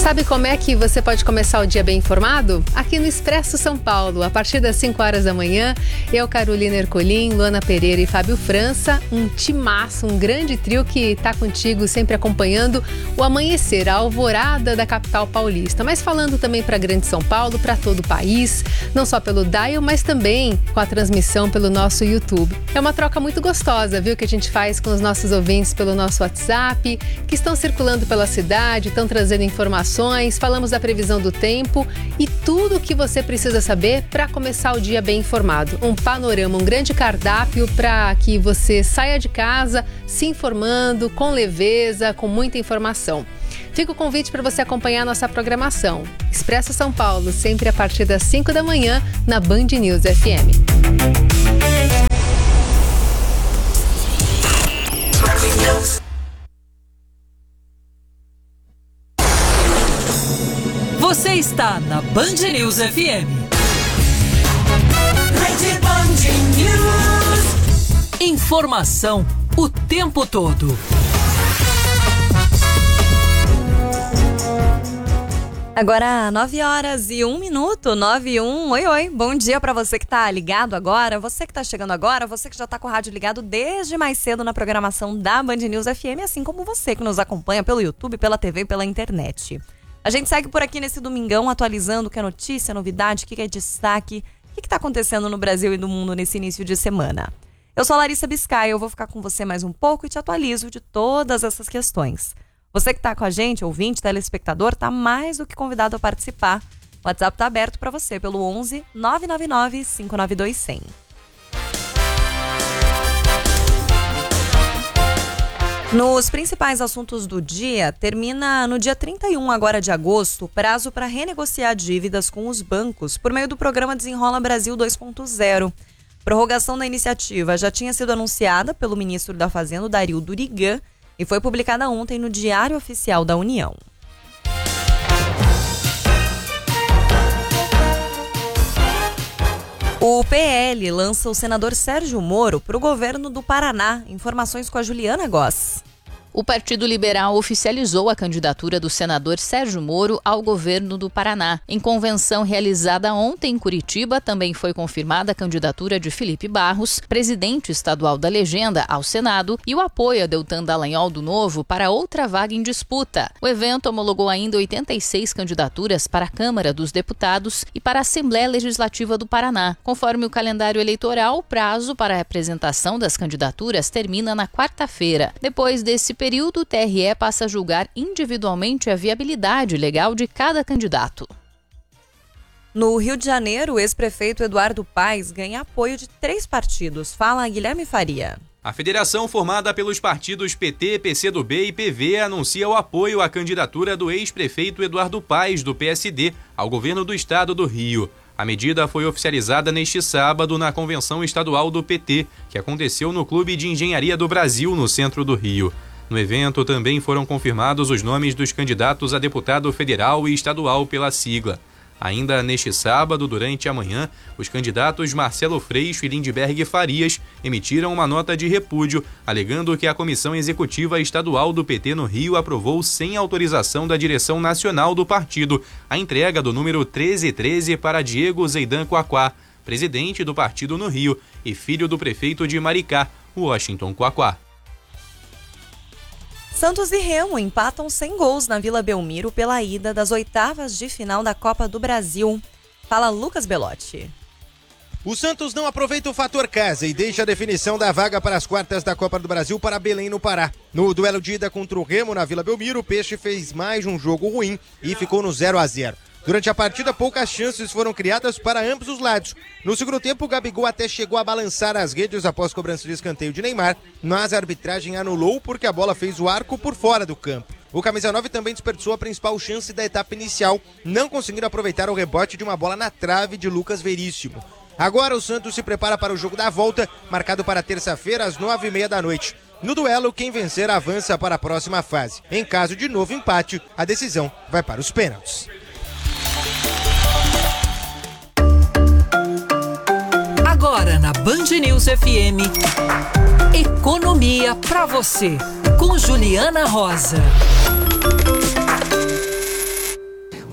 Sabe como é que você pode começar o dia bem informado? Aqui no Expresso São Paulo, a partir das 5 horas da manhã, eu, Carolina Ercolim, Luana Pereira e Fábio França, um timaço, um grande trio que está contigo sempre acompanhando o amanhecer, a alvorada da capital paulista. Mas falando também para Grande São Paulo, para todo o país, não só pelo dial, mas também com a transmissão pelo nosso YouTube. É uma troca muito gostosa, viu, que a gente faz com os nossos ouvintes pelo nosso WhatsApp, que estão circulando pela cidade, estão trazendo informações. Falamos da previsão do tempo e tudo o que você precisa saber para começar o dia bem informado. Um panorama, um grande cardápio para que você saia de casa se informando, com leveza, com muita informação. Fica o convite para você acompanhar a nossa programação. Expresso São Paulo, sempre a partir das 5 da manhã, na Band News FM. Você está na Band News FM. Rede Band News. Informação o tempo todo. Agora, 9 horas e 1 minuto, 9 e 1. Oi, bom dia para você que tá ligado agora, você que tá chegando agora, você que já tá com o rádio ligado desde mais cedo na programação da Band News FM, assim como você que nos acompanha pelo YouTube, pela TV e pela internet. A gente segue por aqui nesse domingão atualizando o que é notícia, novidade, o que é destaque, o que está acontecendo no Brasil e no mundo nesse início de semana. Eu sou a Larissa Biscay, eu vou ficar com você mais um pouco e te atualizo de todas essas questões. Você que está com a gente, ouvinte, telespectador, está mais do que convidado a participar. O WhatsApp está aberto para você pelo 11 999 592 100. Nos principais assuntos do dia, termina no dia 31 agora de agosto o prazo para renegociar dívidas com os bancos por meio do programa Desenrola Brasil 2.0. Prorrogação da iniciativa já tinha sido anunciada pelo ministro da Fazenda, Dario Durigan, e foi publicada ontem no Diário Oficial da União. O PL lança o senador Sérgio Moro para o governo do Paraná. Informações com a Juliana Goss. O Partido Liberal oficializou a candidatura do senador Sérgio Moro ao governo do Paraná. Em convenção realizada ontem em Curitiba, também foi confirmada a candidatura de Felipe Barros, presidente estadual da Legenda, ao Senado, e o apoio a Deltan Dallagnol do Novo para outra vaga em disputa. O evento homologou ainda 86 candidaturas para a Câmara dos Deputados e para a Assembleia Legislativa do Paraná. Conforme o calendário eleitoral, o prazo para a apresentação das candidaturas termina na quarta-feira. Depois desse período, o TRE passa a julgar individualmente a viabilidade legal de cada candidato. No Rio de Janeiro, o ex-prefeito Eduardo Paes ganha apoio de 3 partidos. Fala Guilherme Faria. A federação formada pelos partidos PT, PCdoB e PV anuncia o apoio à candidatura do ex-prefeito Eduardo Paes, do PSD, ao governo do estado do Rio. A medida foi oficializada neste sábado na convenção estadual do PT, que aconteceu no Clube de Engenharia do Brasil, no centro do Rio. No evento também foram confirmados os nomes dos candidatos a deputado federal e estadual pela sigla. Ainda neste sábado, durante a manhã, os candidatos Marcelo Freixo e Lindbergh Farias emitiram uma nota de repúdio, alegando que a Comissão Executiva Estadual do PT no Rio aprovou, sem autorização da direção nacional do partido, a entrega do número 1313 para Diego Zeidan Quaquá, presidente do partido no Rio e filho do prefeito de Maricá, Washington Quaquá. Santos e Remo empatam sem gols na Vila Belmiro pela ida das oitavas de final da Copa do Brasil. Fala Lucas Belotti. O Santos não aproveita o fator casa e deixa a definição da vaga para as quartas da Copa do Brasil para Belém, no Pará. No duelo de ida contra o Remo na Vila Belmiro, o Peixe fez mais um jogo ruim e ficou no 0-0. Durante a partida, poucas chances foram criadas para ambos os lados. No segundo tempo, o Gabigol até chegou a balançar as redes após cobrança de escanteio de Neymar, mas a arbitragem anulou porque a bola fez o arco por fora do campo. O camisa 9 também desperdiçou a principal chance da etapa inicial, não conseguindo aproveitar o rebote de uma bola na trave de Lucas Veríssimo. Agora o Santos se prepara para o jogo da volta, marcado para terça-feira às 9h30 da noite. No duelo, quem vencer avança para a próxima fase. Em caso de novo empate, a decisão vai para os pênaltis. Agora na Band News FM, Economia pra você, com Juliana Rosa.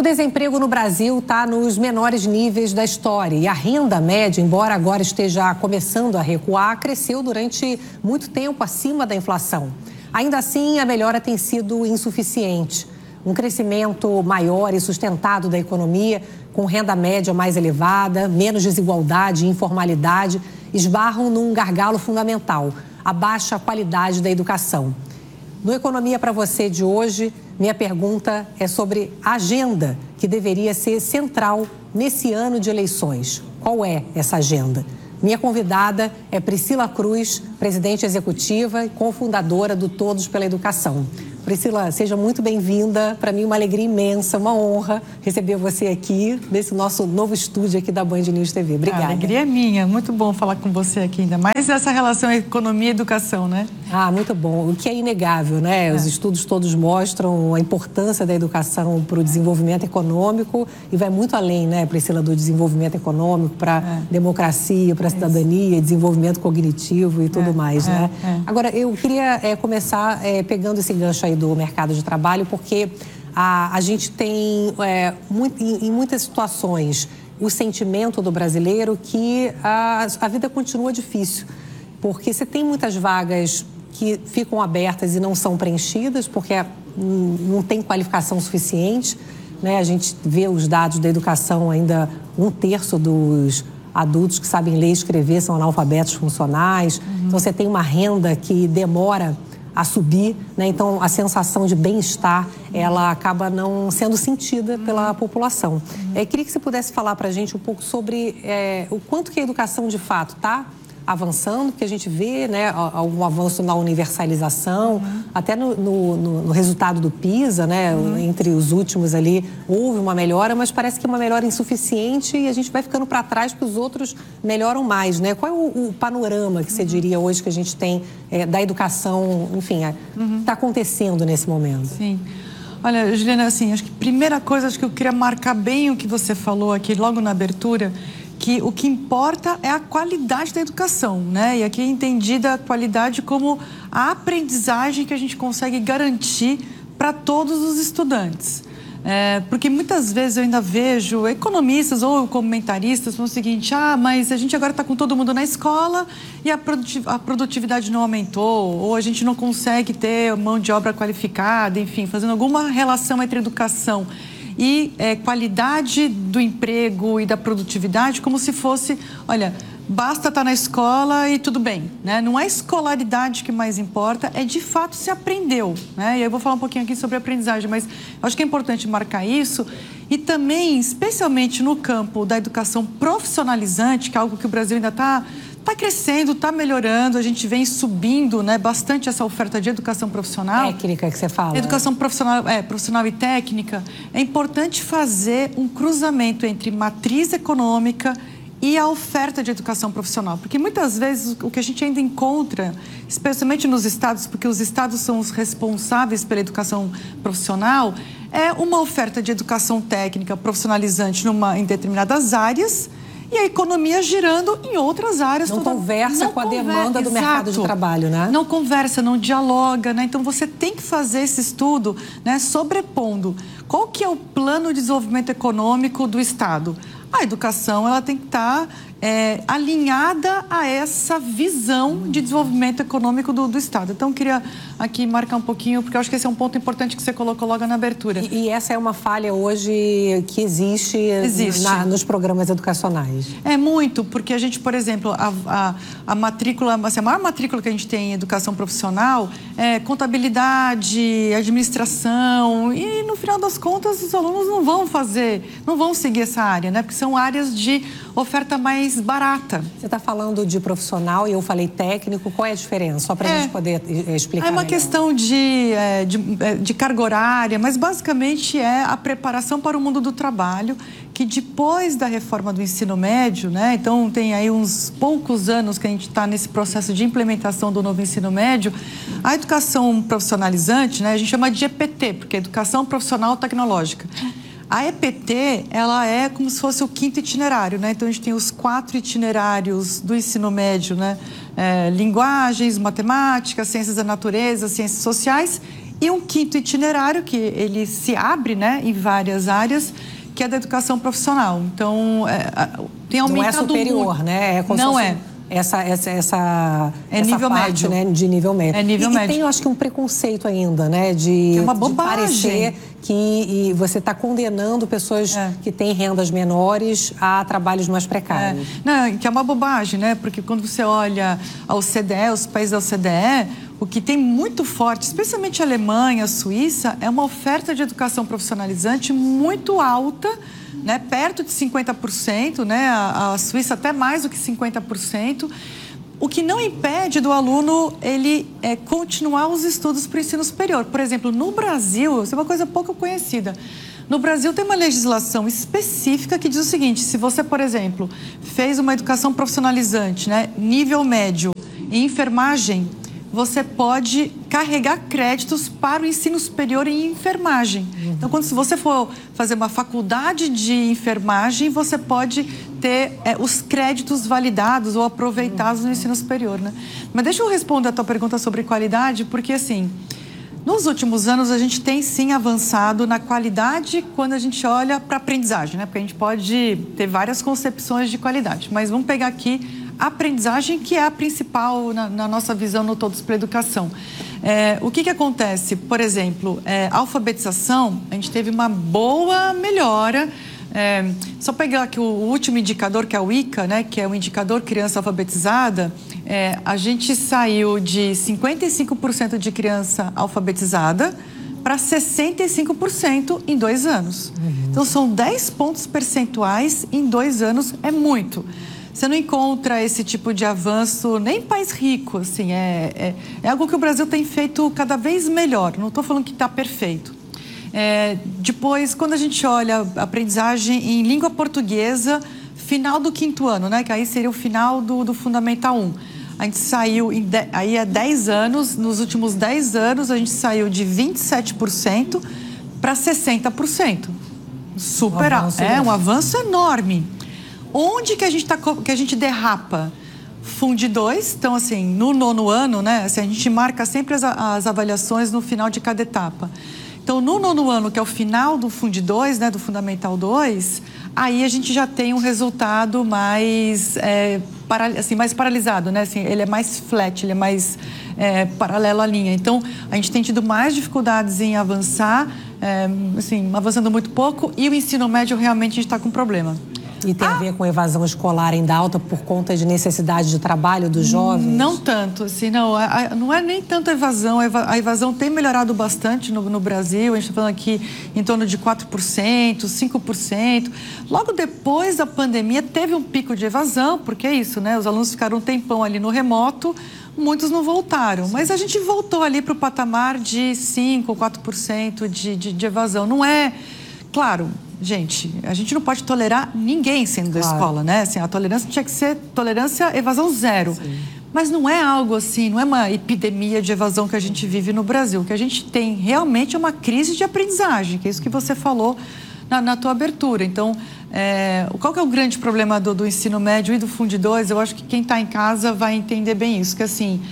O desemprego no Brasil está nos menores níveis da história e a renda média, embora agora esteja começando a recuar, cresceu durante muito tempo acima da inflação. Ainda assim, a melhora tem sido insuficiente. Um crescimento maior e sustentado da economia, com renda média mais elevada, menos desigualdade e informalidade, esbarram num gargalo fundamental, a baixa qualidade da educação. No Economia para Você de hoje, minha pergunta é sobre a agenda que deveria ser central nesse ano de eleições. Qual é essa agenda? Minha convidada é Priscila Cruz, presidente executiva e cofundadora do Todos pela Educação. Priscila, seja muito bem-vinda. Para mim, uma alegria imensa, uma honra receber você aqui, nesse nosso novo estúdio aqui da Band News TV. Obrigada. A alegria é minha. Muito bom falar com você aqui ainda. Mais essa relação economia e educação, né? Muito bom. O que é inegável, né? Os estudos todos mostram a importância da educação para o desenvolvimento econômico e vai muito além, né, Priscila, do desenvolvimento econômico para democracia, para a cidadania, desenvolvimento cognitivo e tudo mais, né? Agora, eu queria começar pegando esse gancho aí do mercado de trabalho, porque a gente tem, em muitas situações, o sentimento do brasileiro que a vida continua difícil, porque você tem muitas vagas que ficam abertas e não são preenchidas, porque não tem qualificação suficiente, né? A gente vê os dados da educação, ainda 1/3 dos adultos que sabem ler e escrever são analfabetos funcionais. Então, você tem uma renda que demora a subir, né? Então a sensação de bem-estar, ela acaba não sendo sentida pela população. Queria que você pudesse falar para a gente um pouco sobre o quanto que a educação de fato está avançando, porque a gente vê, né, algum avanço na universalização, até no resultado do PISA, né, entre os últimos ali, houve uma melhora, mas parece que é uma melhora insuficiente e a gente vai ficando para trás porque os outros melhoram mais, né? Qual é o panorama que você diria hoje que a gente tem da educação, enfim, está acontecendo nesse momento? Sim. Olha, Juliana, assim, acho que a primeira coisa, acho que eu queria marcar bem o que você falou aqui logo na abertura, que o que importa é a qualidade da educação, né? E aqui é entendida a qualidade como a aprendizagem que a gente consegue garantir para todos os estudantes. Porque muitas vezes eu ainda vejo economistas ou comentaristas falando o seguinte: mas a gente agora está com todo mundo na escola e a produtividade não aumentou, ou a gente não consegue ter mão de obra qualificada, enfim, fazendo alguma relação entre educação e qualidade do emprego e da produtividade, como se fosse, olha, basta estar na escola e tudo bem, né? Não é a escolaridade que mais importa, é de fato se aprendeu, né? E aí eu vou falar um pouquinho aqui sobre aprendizagem, mas acho que é importante marcar isso. E também, especialmente no campo da educação profissionalizante, que é algo que o Brasil ainda está crescendo, está melhorando, a gente vem subindo, né, bastante essa oferta de educação profissional. Técnica que você fala. Educação profissional e técnica. É importante fazer um cruzamento entre matriz econômica e a oferta de educação profissional. Porque muitas vezes o que a gente ainda encontra, especialmente nos estados, porque os estados são os responsáveis pela educação profissional, é uma oferta de educação técnica profissionalizante em determinadas áreas, e a economia girando em outras áreas. Não conversa com a demanda do mercado de trabalho, né? Não conversa, não dialoga, né? Então, você tem que fazer esse estudo, né, sobrepondo qual que é o plano de desenvolvimento econômico do Estado. A educação, ela tem que estar alinhada a essa visão de desenvolvimento econômico do Estado. Então, eu queria aqui marcar um pouquinho, porque eu acho que esse é um ponto importante que você colocou logo na abertura. E essa é uma falha hoje que existe. Nos programas educacionais? É muito, porque a gente, por exemplo, a matrícula, assim, a maior matrícula que a gente tem em educação profissional é contabilidade, administração, e no final das contas os alunos não vão seguir essa área, né? Porque são áreas de oferta mais barata. Você está falando de profissional e eu falei técnico. Qual é a diferença? Só para a gente poder explicar. É uma questão de carga horária, mas basicamente é a preparação para o mundo do trabalho, que depois da reforma do ensino médio, né? Então tem aí uns poucos anos que a gente está nesse processo de implementação do novo ensino médio. A educação profissionalizante, né? A gente chama de EPT, porque é Educação Profissional Tecnológica. A EPT, ela é como se fosse o 5º itinerário, né? Então, a gente tem os 4 itinerários do ensino médio, né? Linguagens, matemática, ciências da natureza, ciências sociais E um quinto itinerário, que ele se abre, né, em várias áreas, que é da educação profissional. Então, tem aumentado não é superior, muito. Né? Não é. Essa nível parte, médio. Né, de nível médio. É nível médio. E tem, eu acho que um preconceito ainda, né? De, é uma de bobagem. parecer que você está condenando pessoas que têm rendas menores a trabalhos mais precários. Não, que é uma bobagem, né? Porque quando você olha a OCDE, os países da OCDE, o que tem muito forte, especialmente a Alemanha, a Suíça, é uma oferta de educação profissionalizante muito alta, né, perto de 50%, né, a Suíça até mais do que 50%, o que não impede do aluno ele continuar os estudos para o ensino superior. Por exemplo, no Brasil, isso é uma coisa pouco conhecida, no Brasil tem uma legislação específica que diz o seguinte: se você, por exemplo, fez uma educação profissionalizante, né, nível médio em enfermagem, você pode carregar créditos para o ensino superior em enfermagem. Então, quando você for fazer uma faculdade de enfermagem, você pode ter os créditos validados ou aproveitados no ensino superior, né? Mas deixa eu responder a tua pergunta sobre qualidade, porque, assim, nos últimos anos a gente tem, sim, avançado na qualidade quando a gente olha para a aprendizagem, né? Porque a gente pode ter várias concepções de qualidade, mas vamos pegar aqui a aprendizagem, que é a principal na nossa visão no Todos para a Educação. O que acontece? Por exemplo, alfabetização, a gente teve uma boa melhora. Só pegar aqui o último indicador, que é o ICA, né, que é o indicador criança alfabetizada, a gente saiu de 55% de criança alfabetizada para 65% em 2 anos. Então, são 10 pontos percentuais em 2 anos, é muito. Você não encontra esse tipo de avanço nem em país rico, assim, é algo que o Brasil tem feito cada vez melhor, não estou falando que está perfeito. Depois, quando a gente olha a aprendizagem em língua portuguesa, final do 5º ano, né, que aí seria o final do Fundamental 1. A gente saiu, aí há 10 anos, nos últimos 10 anos, a gente saiu de 27% para 60%. Um avanço enorme. Onde que a gente derrapa? Fundi 2, então, assim, no 9º ano, né, assim, a gente marca sempre as avaliações no final de cada etapa. Então, no 9º ano, que é o final do Fundi 2, né, do Fundamental 2, aí a gente já tem um resultado mais, mais paralisado, né, assim, ele é mais flat, ele é mais paralelo à linha. Então, a gente tem tido mais dificuldades em avançar, assim, avançando muito pouco, e o ensino médio realmente a gente está com problema. E tem a ver com evasão escolar ainda alta por conta de necessidade de trabalho dos jovens? Não tanto, assim, não é nem tanto a evasão. A evasão tem melhorado bastante no Brasil, a gente está falando aqui em torno de 4%, 5%. Logo depois da pandemia teve um pico de evasão, porque é isso, né? Os alunos ficaram um tempão ali no remoto, muitos não voltaram. Mas a gente voltou ali para o patamar de 5%, 4% de evasão. Não é... Claro... Gente, a gente não pode tolerar ninguém saindo da escola, né? Assim, a tolerância tinha que ser tolerância, evasão zero. Sim. Mas não é algo assim, não é uma epidemia de evasão que a gente vive no Brasil. O que a gente tem realmente é uma crise de aprendizagem, que é isso que você falou na tua abertura. Então, qual que é o grande problema do ensino médio e do Fundi 2? Eu acho que quem está em casa vai entender bem isso, que assim...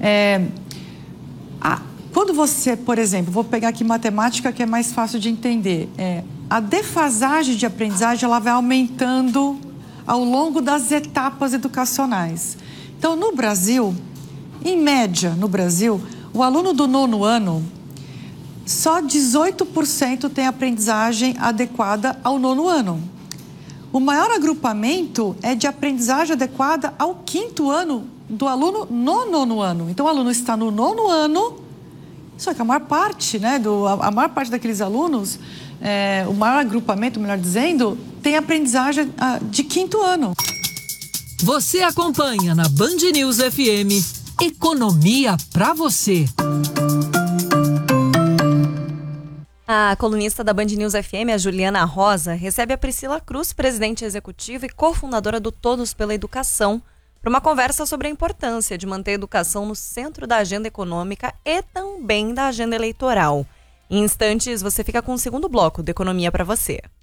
Quando você, por exemplo, vou pegar aqui matemática, que é mais fácil de entender, a defasagem de aprendizagem ela vai aumentando ao longo das etapas educacionais. Então, no Brasil, em média, no Brasil, o aluno do 9º ano, só 18% tem aprendizagem adequada ao 9º ano. O maior agrupamento é de aprendizagem adequada ao 5º ano do aluno no 9º ano. Então, o aluno está no 9º ano, só que a maior parte, né, a maior parte daqueles alunos, o maior agrupamento, melhor dizendo, tem aprendizagem de 5º ano. Você acompanha na Band News FM Economia pra você. A colunista da Band News FM, a Juliana Rosa, recebe a Priscila Cruz, presidente executiva e cofundadora do Todos pela Educação, para uma conversa sobre a importância de manter a educação no centro da agenda econômica e também da agenda eleitoral. Em instantes, você fica com o segundo bloco do Economia para você.